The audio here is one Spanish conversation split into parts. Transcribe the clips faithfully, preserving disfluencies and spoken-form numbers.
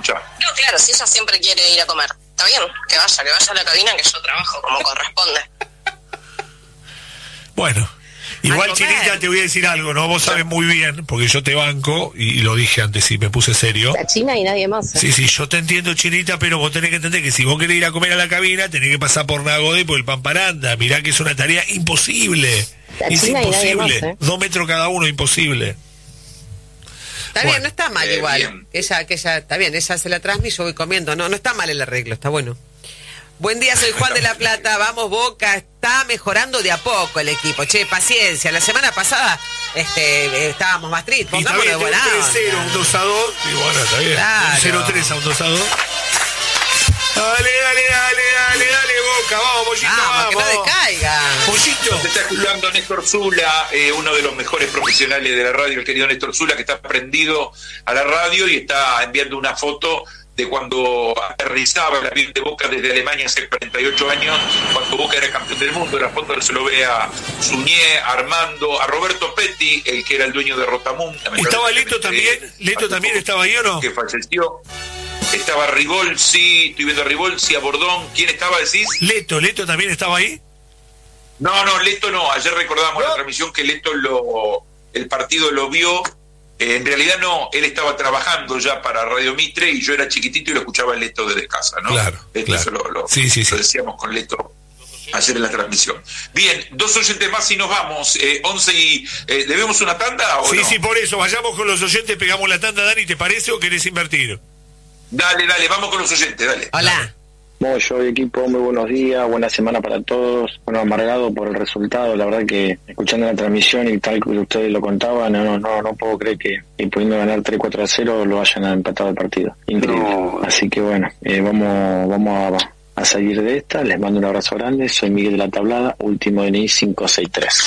escuchá. No, claro, si ella siempre quiere ir a comer, está bien, que vaya, que vaya a la cabina, que yo trabajo como corresponde. Bueno, igual Chinita, te voy a decir algo, ¿no? Vos sabés muy bien, porque yo te banco, y lo dije antes y me puse serio. La China y nadie más. ¿eh? Sí, sí, yo te entiendo, Chinita, pero vos tenés que entender que si vos querés ir a comer a la cabina, tenés que pasar por Nagode y por el Pamparanda. Mirá que es una tarea imposible. La es China imposible. Y nadie más, ¿eh? Dos metros cada uno, imposible. Está Bueno, bien, no está mal eh, igual. bien. Ella, que ella, está bien, ella se la transmite y yo voy comiendo. No, no está mal el arreglo, está bueno. Buen día, soy Juan de la Plata. Vamos, Boca, está mejorando de a poco el equipo. Che, paciencia. La semana pasada este, eh, estábamos más tristes. Y está Pongámonos bien, de buena un tres cero, onda. un dos a dos, y bueno, está bien. Claro. Un cero tres a un dos a dos. Dale, dale, dale, dale, dale, Boca, vamos, Pollito, Vamos, vamos. que no decaiga. Pollito. Te está escuchando Néstor Zula, eh, uno de los mejores profesionales de la radio, el querido Néstor Zula, que está prendido a la radio y está enviando una foto de cuando aterrizaba el avión de Boca desde Alemania hace cuarenta y ocho años, cuando Boca era campeón del mundo. La foto se lo ve a Suñé, a Armando, a Roberto Petti, el que era el dueño de Rotamún. ¿Estaba Leto también? ¿Leto también estaba ahí o no? Que falleció. Estaba Ribolsi, estoy viendo a Ribolsi, a Bordón. ¿Quién estaba, decís? Leto, ¿Leto también estaba ahí? No, no, Leto no. Ayer recordábamos ¿No? la transmisión que Leto lo, el partido lo vio. Eh, en realidad no, él estaba trabajando ya para Radio Mitre y yo era chiquitito y lo escuchaba Leto desde casa, ¿no? Claro, Esto claro. Eso lo, lo, Sí, sí, sí. lo decíamos con Leto ayer en la transmisión. Bien, dos oyentes más y nos vamos. Eh, once y... Eh, ¿Debemos una tanda o Sí, no? sí, por eso. Vayamos con los oyentes, pegamos la tanda, Dani, ¿te parece o querés invertir? Dale, dale, vamos con los oyentes, dale. Hola. Moyo y equipo, muy buenos días, buena semana para todos. Bueno, amargado por el resultado, la verdad que escuchando la transmisión y tal como ustedes lo contaban, no, no, no, no puedo creer que, que pudiendo ganar tres cuatro a cero lo hayan empatado el partido. Increíble. No. Así que bueno, eh, vamos, vamos a, a salir de esta. Les mando un abrazo grande. Soy Miguel de la Tablada, último D N I cinco seis tres.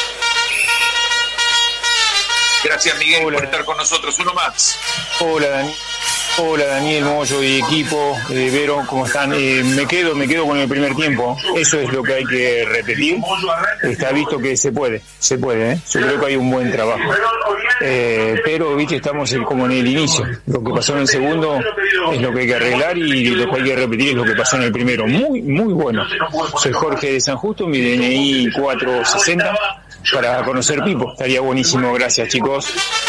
Gracias, Miguel, Hola. por estar con nosotros. Uno más. Hola, Dani. Hola Daniel, Moyo y equipo, eh, Vero, ¿cómo están? Eh, me quedo, me quedo con el primer tiempo, eso es lo que hay que repetir, está visto que se puede, se puede, ¿eh? Yo creo que hay un buen trabajo, eh, pero viste, estamos en- como en el inicio, lo que pasó en el segundo es lo que hay que arreglar y lo que hay que repetir es lo que pasó en el primero, muy, muy bueno. Soy Jorge de San Justo, mi D N I cuatro sesenta, para conocer Pipo, estaría buenísimo, gracias chicos.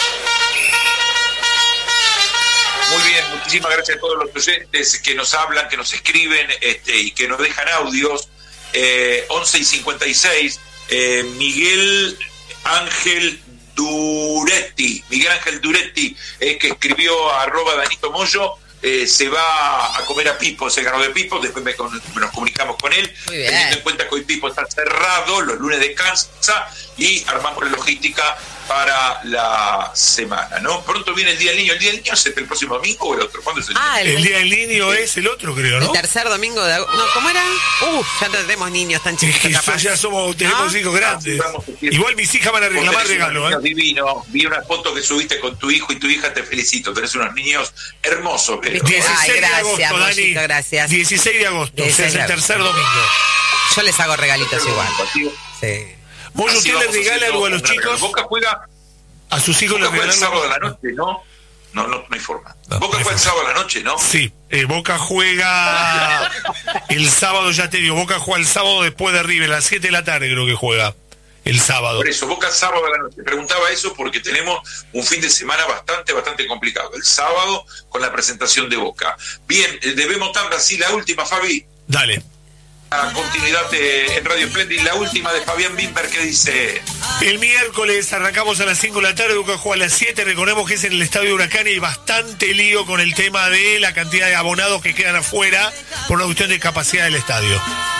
Muy bien, muchísimas gracias a todos los oyentes que nos hablan, que nos escriben este, y que nos dejan audios. Eh, once y cincuenta y seis, eh, Miguel Ángel Duretti, Miguel Ángel Duretti, eh, que escribió a arroba Danito Moyo, eh, se va a comer a Pipo, se ganó de Pipo, después me, con- nos comunicamos con él, Muy bien. teniendo en cuenta que hoy Pipo está cerrado, los lunes descansa y armamos la logística para la semana, ¿no? Pronto viene el Día del Niño. ¿El Día del Niño es el próximo domingo o el otro? ¿Cuándo es el Ah, el, El día del niño es el otro, creo, el ¿no? tercer domingo de agosto. No, ¿cómo era? Uf, ya no tenemos niños tan Es chiquitos, que capaz. ya somos, tenemos ¿No? hijos grandes. Ah, vamos a decir- Igual mis hijas van a Vos reclamar tenés unos regalo, niños ¿eh? divinos. Vi una foto que subiste con tu hijo y tu hija, te felicito. Tenés unos niños hermosos, pero ¿Viste? dieciséis Ay, de gracias, agosto, Dani. Mollito, gracias. dieciséis de agosto, o sea, es el dieciséis de tercer agosto. domingo. Yo les hago regalitos igual. Sí. Moyo, Así ¿usted le vamos regala haciendo algo a los un regalo. chicos? Boca juega, ¿A sus hijos Boca les juega el regalan sábado algo? a la noche, ¿no? No, no, no hay forma. No, Boca no hay juega el forma. sábado a la noche, ¿no? Sí, eh, Boca juega el sábado, ya te digo, Boca juega el sábado después de River, a las siete de la tarde creo que juega el sábado. Por eso, Boca sábado a la noche. Preguntaba eso porque tenemos un fin de semana bastante, bastante complicado. El sábado con la presentación de Boca. Bien, eh, debemos tanda, sí, la última, Fabi. Dale. A continuidad eh, en Radio Splendid, la última de Fabián Bimber que dice... El miércoles arrancamos a las cinco de la tarde, Boca juega a las siete, recordemos que es en el Estadio Huracán y hay bastante lío con el tema de la cantidad de abonados que quedan afuera por una cuestión de capacidad del estadio.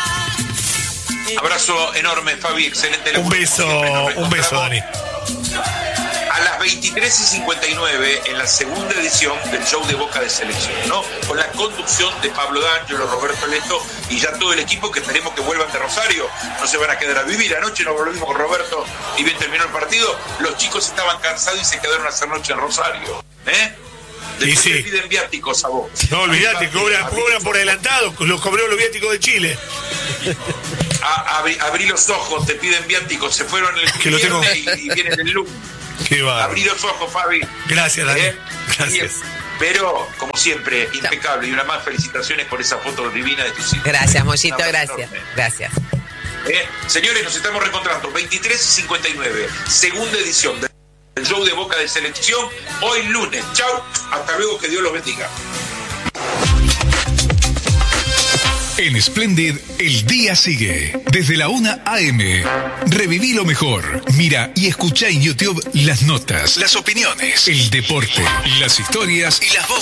Abrazo enorme, Fabi, excelente. Un beso, un beso, Dani. A las veintitrés y cincuenta y nueve, en la segunda edición del show de Boca de Selección, ¿no? Con la conducción de Pablo D'Angelo, Roberto Leto y ya todo el equipo que esperemos que vuelvan de Rosario. No se van a quedar a vivir. Anoche nos volvimos con Roberto y bien terminó el partido. Los chicos estaban cansados y se quedaron a hacer noche en Rosario. ¿Eh? Y Después sí. te piden viáticos a vos. No, olvídate, A- cobran, a- cobran por adelantado, los cobró los viáticos de Chile. a- abrí, abrí los ojos, te piden viáticos. Se fueron el Que lo tengo. viernes y, y vienen el lunes. Qué va. Abrí los ojos, Fabi. Gracias, Dani. ¿Eh? Gracias. Bien. Pero, como siempre, impecable. Y una más, felicitaciones por esa foto divina de tus hijos. Gracias, Mollito, gracias. Enorme. Gracias. Eh, señores, nos estamos reencontrando. veintitrés y cincuenta y nueve, segunda edición del show de Boca de Selección. Hoy lunes. Chau. Hasta luego. Que Dios los bendiga. En Splendid, el día sigue. Desde la una a eme. Reviví lo mejor. Mira y escucha en YouTube las notas, las opiniones, el deporte, las historias y las voces.